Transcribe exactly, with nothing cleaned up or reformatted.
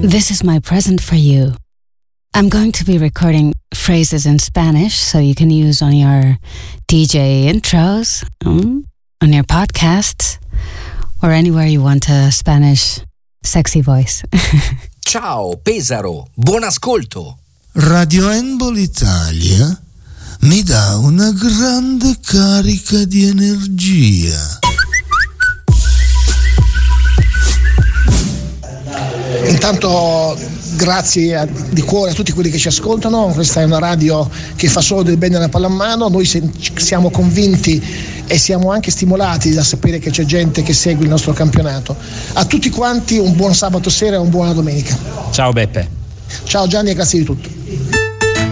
This is my present for you. I'm going to be recording phrases in Spanish so you can use on your D J intros, mm, on your podcasts, or anywhere you want a Spanish sexy voice. Ciao Pesaro, buon ascolto. Radio Handball Italia mi dà una grande carica di energia. Intanto grazie a, di cuore a tutti quelli che ci ascoltano. Questa è una radio che fa solo del bene alla pallamano. Noi se, siamo convinti e siamo anche stimolati da sapere che c'è gente che segue il nostro campionato. A tutti quanti un buon sabato sera e una buona domenica. Ciao Beppe. Ciao Gianni e grazie di tutto.